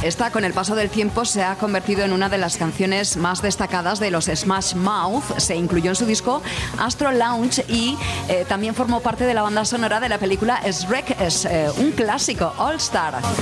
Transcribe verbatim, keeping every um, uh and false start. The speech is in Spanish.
Esta, con el paso del tiempo, se ha convertido en una de las canciones más destacadas de los Smash Mouth. Se incluyó en su disco Astro Lounge y eh, también formó parte de la banda sonora de la película Shrek. Es eh, un clásico, All Star.